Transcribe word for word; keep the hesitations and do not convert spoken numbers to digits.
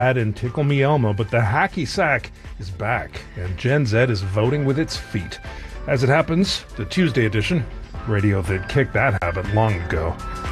and Tickle Me Elmo, but the hacky sack is back, and Gen Z is voting with its feet. As it happens, the Tuesday edition, radio that kicked that habit long ago.